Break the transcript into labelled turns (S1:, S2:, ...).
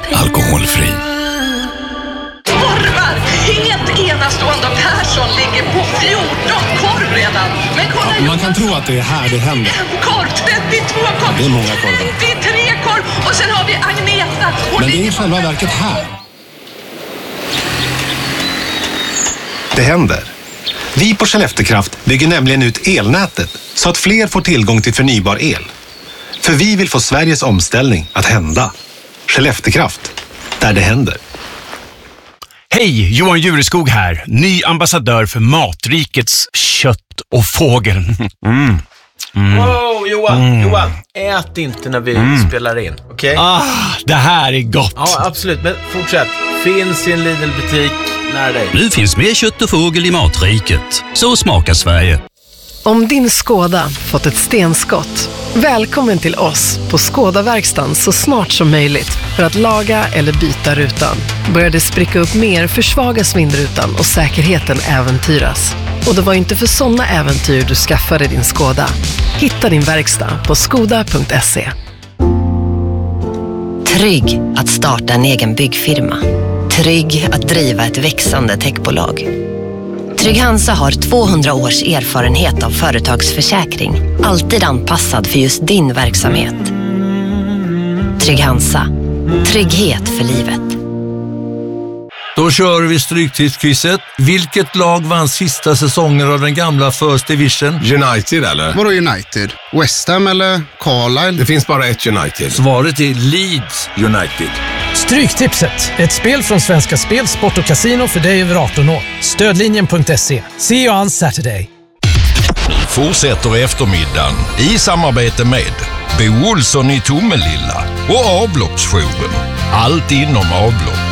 S1: alkoholfri.
S2: Korvar! Helt enastående. Persson ligger på 14 korv redan. Men kolla,
S1: Man kan tro att det är här det händer.
S2: en korv, 32 korv.
S1: Det är många korvar.
S2: 53 korv. Och sen har vi Agneta.
S1: Men det är i själva verket här.
S3: Det händer. Vi på Skelleftekraft bygger nämligen ut elnätet så att fler får tillgång till förnybar el. För vi vill få Sveriges omställning att hända. Skelleftekraft, där det händer.
S4: Hej, Johan Jureskog här. Ny ambassadör för Matrikets kött och fågel.
S5: Wow, Johan, ät inte när vi spelar in, okej?
S4: Det här är gott.
S5: Ja, absolut, men fortsätt. Finns i en Lidl-butik nära dig.
S6: Nu finns mer kött och fågel i Matriket. Så smakar Sverige.
S7: Om din Skoda fått ett stenskott, välkommen till oss på Skoda-verkstan så snart som möjligt för att laga eller byta rutan. Börjar det spricka upp mer, försvagas vindrutan och säkerheten äventyras. Och det var inte för sådana äventyr du skaffade din Skoda. Hitta din verkstad på skoda.se.
S8: Trygg att starta en egen byggfirma. Trygg att driva ett växande techbolag. Trygg Hansa har 200 års erfarenhet av företagsförsäkring. Alltid anpassad för just din verksamhet. Trygg Hansa. Trygghet för livet.
S9: Då kör vi Stryktipsquizet. Vilket lag vann sista säsongen av den gamla First Division?
S10: United eller?
S11: Vadå United? West Ham eller Carlisle?
S10: Det finns bara ett United.
S9: Svaret är Leeds United.
S12: Stryktipset, ett spel från Svenska Spel, Sport och Casino för dig över 18 år. Stödlinjen.se. See you on Saturday.
S1: Fortsätter eftermiddagen i samarbete med Bo Olsson i Tomelilla och Avloppsjouren. Allt inom avlopp.